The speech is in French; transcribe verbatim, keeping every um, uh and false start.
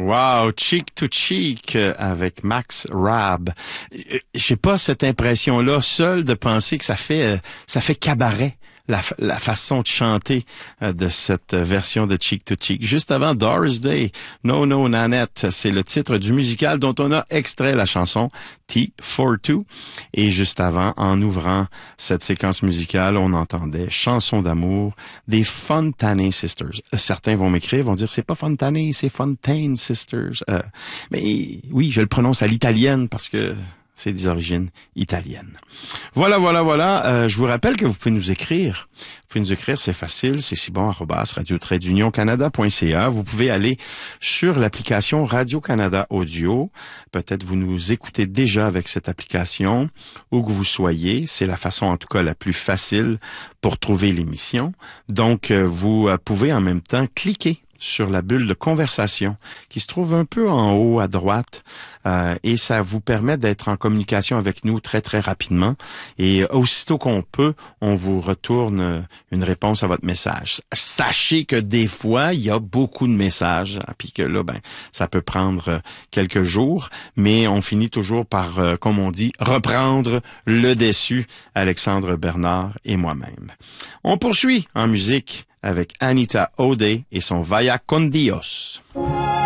Wow, Cheek to Cheek euh, avec Max Rabb. Euh, J'ai pas cette impression-là seule de penser que ça fait euh, ça fait cabaret. La, la façon de chanter euh, de cette version de Cheek to Cheek. Juste avant Doris Day, No No Nanette, c'est le titre du musical dont on a extrait la chanson T quarante-deux. Et juste avant, en ouvrant cette séquence musicale, on entendait Chanson d'amour des Fontaine Sisters. Certains vont m'écrire, vont dire c'est pas Fontaine, c'est Fontaine Sisters. Euh, mais oui, je le prononce à l'italienne parce que c'est des origines italiennes. Voilà, voilà, voilà. Euh, je vous rappelle que vous pouvez nous écrire. Vous pouvez nous écrire, c'est facile, c'est si bon, arrobas, radio-canada.ca. Vous pouvez aller sur l'application Radio-Canada Audio. Peut-être vous nous écoutez déjà avec cette application, où que vous soyez. C'est la façon, en tout cas, la plus facile pour trouver l'émission. Donc, euh, vous euh, pouvez en même temps cliquer sur la bulle de conversation qui se trouve un peu en haut à droite euh, et ça vous permet d'être en communication avec nous très très rapidement et aussitôt qu'on peut, on vous retourne une réponse à votre message. Sachez que des fois, il y a beaucoup de messages hein, puis que là, ben, ça peut prendre quelques jours, mais on finit toujours par, euh, comme on dit, reprendre le dessus, Alexandre Bernard et moi-même. On poursuit en musique avec Anita O'Day et son Vaya con Dios.